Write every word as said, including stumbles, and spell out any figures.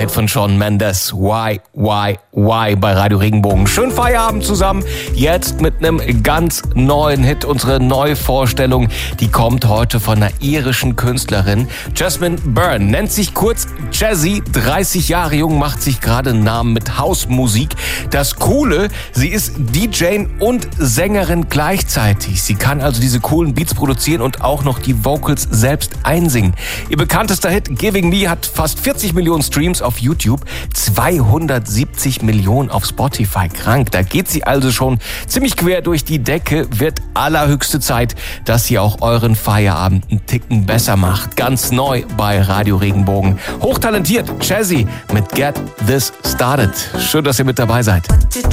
Hit von Shawn Mendes. Why, why, why bei Radio Regenbogen. Schönen Feierabend zusammen. Jetzt mit einem ganz neuen Hit. Unsere Neuvorstellung, die kommt heute von einer irischen Künstlerin. Jasmine Byrne nennt sich kurz Jazzy. dreißig Jahre jung, macht sich gerade einen Namen mit Hausmusik. Das Coole, sie ist D J und Sängerin gleichzeitig. Sie kann also diese coolen Beats produzieren und auch noch die Vocals selbst einsingen. Ihr bekanntester Hit Giving Me hat fast vierzig Millionen Streams auf YouTube, zweihundertsiebzig Millionen auf Spotify. Krank, da geht sie also schon ziemlich quer durch die Decke. Wird allerhöchste Zeit, dass sie auch euren Feierabend einen Ticken besser macht. Ganz neu bei Radio Regenbogen. Hochtalentiert, Jazzy mit Get This Started. Schön, dass ihr mit dabei seid.